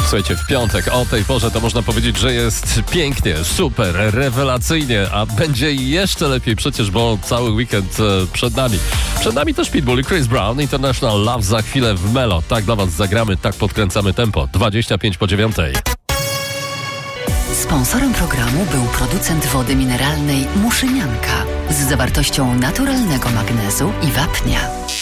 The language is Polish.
Słuchajcie, w piątek o tej porze to można powiedzieć, że jest pięknie, super, rewelacyjnie, a będzie jeszcze lepiej przecież, bo cały weekend przed nami. Przed nami też Pitbull i Chris Brown, International Love za chwilę w Melo. Tak dla was zagramy, tak podkręcamy tempo. 25:09. Sponsorem programu był producent wody mineralnej Muszynianka z zawartością naturalnego magnezu i wapnia.